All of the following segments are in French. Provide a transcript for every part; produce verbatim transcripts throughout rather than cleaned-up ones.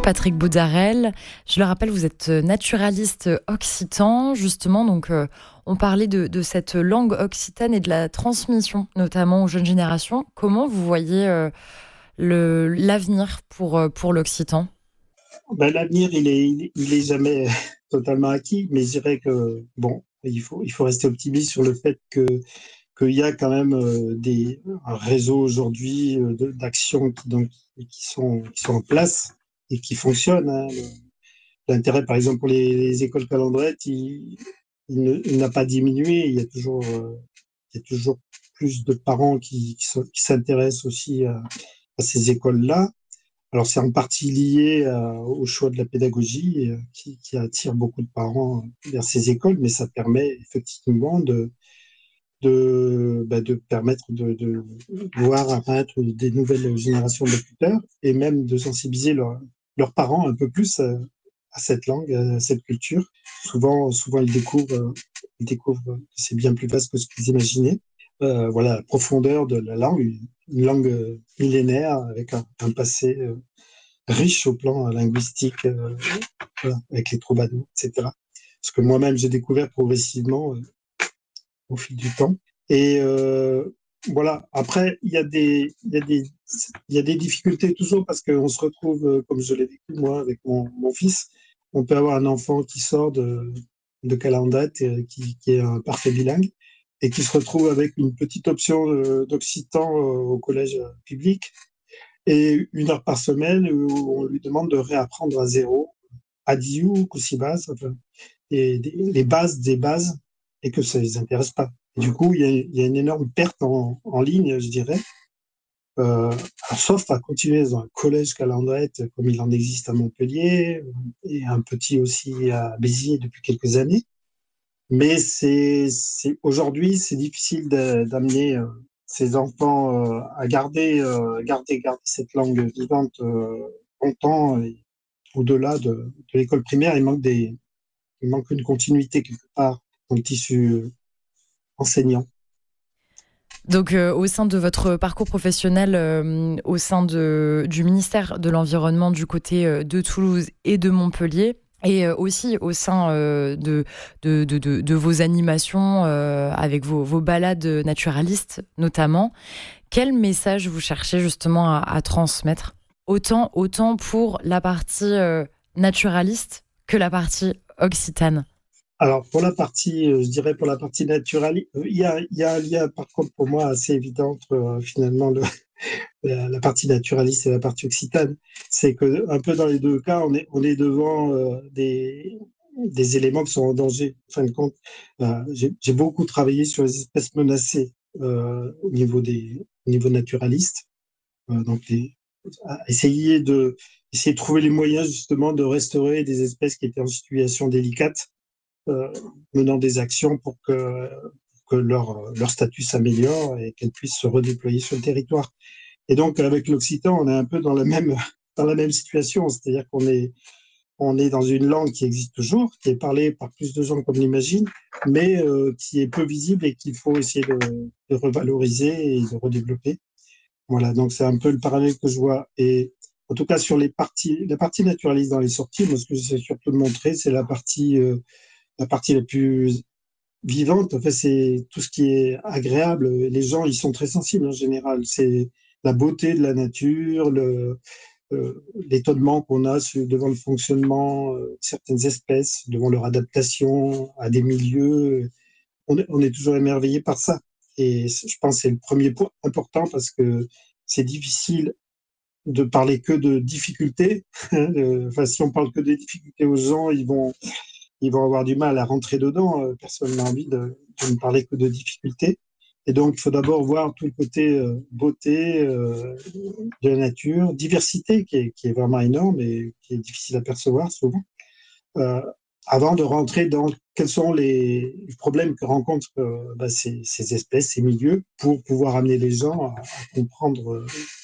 Patrick Boudarel, je le rappelle, vous êtes naturaliste occitan, justement, donc euh, on parlait de, de cette langue occitane et de la transmission, notamment aux jeunes générations. Comment vous voyez euh, le, l'avenir pour, euh, pour l'occitan ? Ben, l'avenir, il est, il est, il est jamais totalement acquis, mais je dirais que bon, il faut, il faut rester optimiste sur le fait que qu'il y a quand même euh, des, un réseau aujourd'hui euh, de- d'actions qui, donc, qui, sont, qui sont en place et qui fonctionnent. Hein. L'intérêt, par exemple, pour les, les écoles calendrettes, il, il, ne, il n'a pas diminué. Il y a toujours, euh, il y a toujours plus de parents qui, qui, sont, qui s'intéressent aussi à, à ces écoles-là. Alors, c'est en partie lié euh, au choix de la pédagogie euh, qui, qui attire beaucoup de parents vers ces écoles, mais ça permet effectivement de, de, bah, de permettre de, de voir apparaître des nouvelles générations de locuteurs et même de sensibiliser leur- leurs parents un peu plus à, à cette langue, à cette culture. Souvent, souvent ils découvrent, euh, ils découvrent que c'est bien plus vaste que ce qu'ils imaginaient. Euh, voilà la profondeur de la langue, une, une langue euh, millénaire avec un, un passé euh, riche au plan linguistique, euh, voilà, avec les troubadours, et cetera. Ce que moi-même j'ai découvert progressivement euh, au fil du temps. Et euh, voilà, après, il y, a des, il, y a des, il y a des difficultés toujours parce qu'on se retrouve, euh, comme je l'ai vécu moi avec mon, mon fils, on peut avoir un enfant qui sort de, de Calandrette, et qui, qui est un parfait bilingue, et qui se retrouve avec une petite option euh, d'occitan euh, au collège public, et une heure par semaine où on lui demande de réapprendre à zéro, Adiou, Kusibas, enfin, et des- les bases des bases, et que ça les intéresse pas. Et du coup, il y a, il y a une énorme perte en, en ligne, je dirais, euh, alors, sauf à continuer dans un collège calandrette, comme il en existe à Montpellier, et un petit aussi à Béziers depuis quelques années. Mais c'est, c'est, aujourd'hui, c'est difficile de- d'amener euh, ces enfants euh, à garder, euh, garder, garder cette langue vivante euh, longtemps, et au-delà de, de l'école primaire. Il manque des, il manque une continuité quelque part dans le tissu enseignant. Donc, euh, au sein de votre parcours professionnel, euh, au sein de, du ministère de l'Environnement du côté euh, de Toulouse et de Montpellier, et euh, aussi au sein euh, de, de, de, de, de vos animations euh, avec vos, vos balades naturalistes notamment, quel message vous cherchez justement à, à transmettre, autant, autant pour la partie euh, naturaliste que la partie occitane? Alors, pour la partie, euh, je dirais pour la partie naturelle, euh, il y a, il y a un lien, par contre, pour moi, assez évident entre euh, finalement le, la, la partie naturaliste et la partie occitane. C'est que, un peu dans les deux cas, on est, on est devant euh, des, des éléments qui sont en danger. En fin de compte, euh, j'ai, j'ai beaucoup travaillé sur les espèces menacées euh, au niveau des, au niveau naturaliste. Euh, donc, les, à essayer de, essayer de trouver les moyens justement de restaurer des espèces qui étaient en situation délicate, euh, menant des actions pour que, que leur, leur statut s'améliore et qu'elles puissent se redéployer sur le territoire. Et donc, avec l'occitan, on est un peu dans la même, dans la même situation, c'est-à-dire qu'on est, on est dans une langue qui existe toujours, qui est parlée par plus de gens qu'on l'imagine, mais euh, qui est peu visible et qu'il faut essayer de, de revaloriser et de redévelopper. Voilà, donc c'est un peu le parallèle que je vois. Et en tout cas, sur les parties, la partie naturaliste dans les sorties, moi, ce que j'essaie surtout de montrer, c'est la partie, euh, la partie la plus vivante. En fait, c'est tout ce qui est agréable. Les gens, ils sont très sensibles en général. C'est la beauté de la nature, le, euh, l'étonnement qu'on a sur, devant le fonctionnement euh, de certaines espèces, devant leur adaptation à des milieux. On est, on est toujours émerveillé par ça. Et je pense que c'est le premier point important parce que c'est difficile de parler que de difficultés. Enfin, si on parle que des difficultés aux gens, ils vont, ils vont avoir du mal à rentrer dedans. Euh, Personne n'a envie de, de ne parler que de difficultés. Et donc, il faut d'abord voir tout le côté euh, beauté euh, de la nature, diversité qui est, qui est vraiment énorme et qui est difficile à percevoir souvent, euh, avant de rentrer dans quels sont les problèmes que rencontrent euh, bah, ces, ces espèces, ces milieux, pour pouvoir amener les gens à, à comprendre, euh,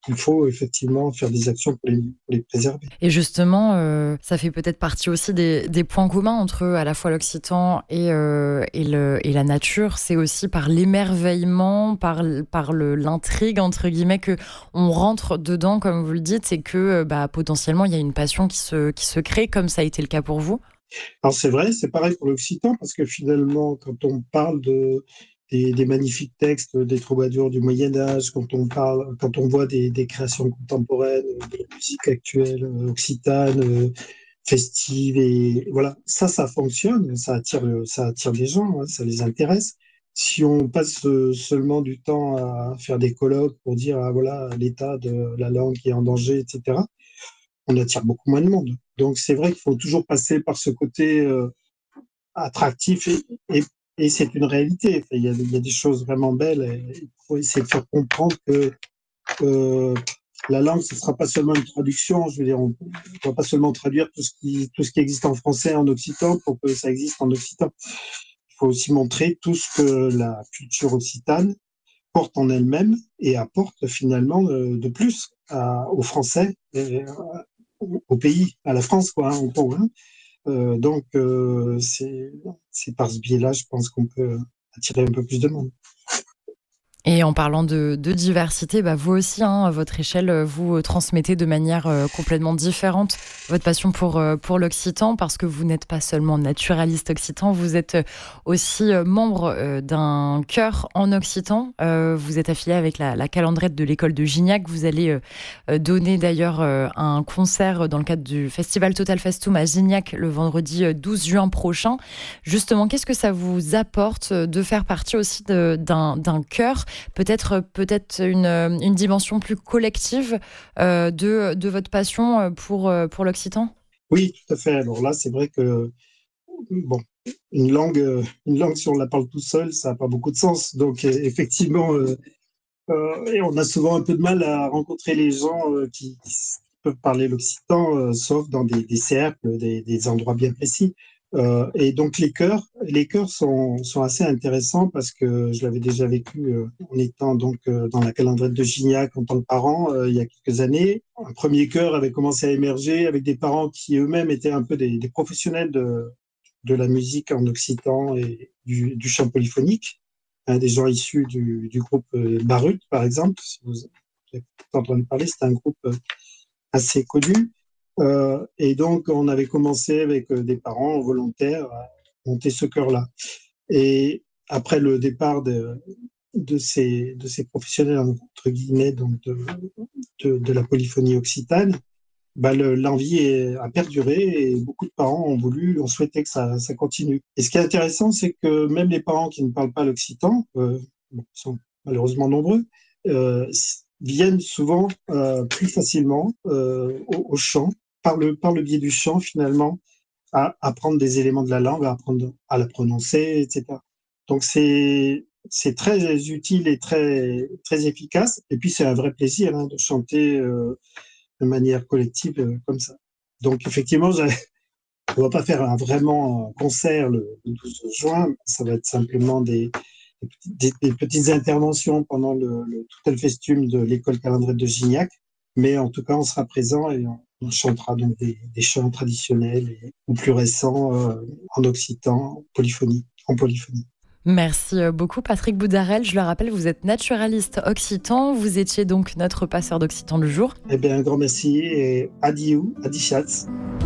il faut effectivement faire des actions pour les, pour les préserver. Et justement, euh, ça fait peut-être partie aussi des, des points communs entre à la fois l'occitan et, euh, et, le, et la nature. C'est aussi par l'émerveillement, par, par le, l'intrigue, entre guillemets, qu'on rentre dedans, comme vous le dites, et que bah, potentiellement, il y a une passion qui se, qui se crée, comme ça a été le cas pour vous. Alors c'est vrai, c'est pareil pour l'occitan, parce que finalement, quand on parle de, des, des magnifiques textes des troubadours du Moyen-Âge, quand on parle, quand on voit des, des créations contemporaines, de la musique actuelle, euh, occitane, euh, festive, et voilà, ça, ça fonctionne, ça attire, ça attire des gens, hein, ça les intéresse. Si on passe euh, seulement du temps à faire des colloques pour dire, ah, voilà, l'état de la langue qui est en danger, et cetera, on attire beaucoup moins de monde. Donc c'est vrai qu'il faut toujours passer par ce côté euh, attractif et, et, et c'est une réalité. Il y, a, il y a des choses vraiment belles et il faut essayer de faire comprendre que euh, la langue, ce ne sera pas seulement une traduction. Je veux dire, on ne va pas seulement traduire tout ce, qui, tout ce qui existe en français en occitan pour que ça existe en occitan. Il faut aussi montrer tout ce que la culture occitane porte en elle-même et apporte finalement de, de plus à, aux Français, et, au pays, à la France, quoi, hein, en gros. Hein. Euh, donc, euh, c'est, c'est par ce biais-là, je pense qu'on peut attirer un peu plus de monde. Et en parlant de, de diversité, bah vous aussi, hein, à votre échelle, vous transmettez de manière euh, complètement différente votre passion pour, euh, pour l'occitan, parce que vous n'êtes pas seulement naturaliste occitan, vous êtes aussi euh, membre euh, d'un chœur en occitan. Euh, vous êtes affilié avec la, la calandrette de l'école de Gignac. Vous allez euh, donner d'ailleurs euh, un concert dans le cadre du festival Total Festum à Gignac le vendredi douze juin prochain. Justement, qu'est-ce que ça vous apporte de faire partie aussi de, d'un, d'un chœur, peut-être, peut-être une, une dimension plus collective euh, de, de votre passion pour, pour l'occitan? Oui, tout à fait. Alors là, c'est vrai que bon, une langue, une langue, si on la parle tout seul, ça n'a pas beaucoup de sens. Donc, effectivement, euh, euh, et on a souvent un peu de mal à rencontrer les gens euh, qui, qui peuvent parler l'occitan, euh, sauf dans des, des cercles, des, des endroits bien précis. Euh, et donc les chœurs, les chœurs sont, sont assez intéressants parce que je l'avais déjà vécu euh, en étant donc euh, dans la calandrette de Gignac en tant que parent euh, il y a quelques années. Un premier chœur avait commencé à émerger avec des parents qui eux-mêmes étaient un peu des, des professionnels de, de la musique en occitan et du, du chant polyphonique, hein, des gens issus du, du groupe euh, Barut par exemple. Si vous avez entendu parler, c'est un groupe euh, assez connu. Euh, et donc, on avait commencé avec euh, des parents volontaires à monter ce chœur-là. Et après le départ de, de, ces, de ces professionnels, entre guillemets, donc de, de, de la polyphonie occitane, bah le, l'envie est, a perduré et beaucoup de parents ont voulu, ont souhaité que ça, ça continue. Et ce qui est intéressant, c'est que même les parents qui ne parlent pas l'occitan, euh, bon, sont malheureusement nombreux, euh, viennent souvent euh, plus facilement euh, au, au chant, par le, par le biais du chant, finalement, à apprendre des éléments de la langue, à apprendre à la prononcer, et cetera. Donc, c'est, c'est très utile et très, très efficace. Et puis, c'est un vrai plaisir hein, de chanter euh, de manière collective euh, comme ça. Donc, effectivement, on ne va pas faire un, vraiment un concert le, le douze juin. Ça va être simplement des, des, des petites interventions pendant le, le Total Festum de l'école calandrette de Gignac. Mais en tout cas, on sera présent et on, on chantera donc des, des chants traditionnels et, ou plus récents euh, en occitan, polyphonie, en polyphonie. Merci beaucoup Patrick Boudarel. Je le rappelle, vous êtes naturaliste occitan. Vous étiez donc notre passeur d'occitan du jour. Eh bien, un grand merci et adieu, adi chatz.